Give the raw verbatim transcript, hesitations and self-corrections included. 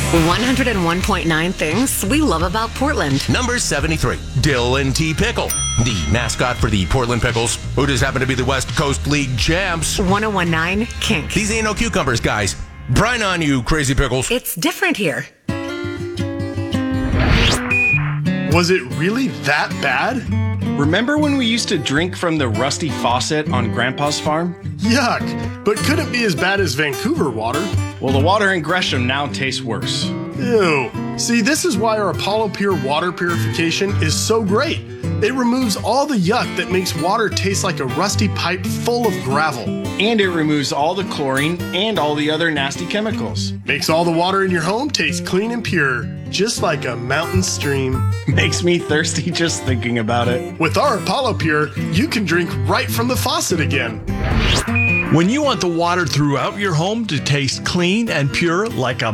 one oh one point nine things we love about Portland. Number seventy-three, Dylan T. Pickle, the mascot for the Portland Pickles, who just happen to be the West Coast League champs. one oh one point nine Kink. These ain't no cucumbers, guys. Brine on you, crazy pickles. It's different here. Was it really that bad? Remember when we used to drink from the rusty faucet on Grandpa's farm? Yuck, but couldn't be as bad as Vancouver water. Well, the water in Gresham now tastes worse. Ew. See, this is why our Apollo Pure water purification is so great. It removes all the yuck that makes water taste like a rusty pipe full of gravel. And it removes all the chlorine and all the other nasty chemicals. Makes all the water in your home taste clean and pure, just like a mountain stream. Makes me thirsty just thinking about it. With our Apollo Pure, you can drink right from the faucet again. When you want the water throughout your home to taste clean and pure like a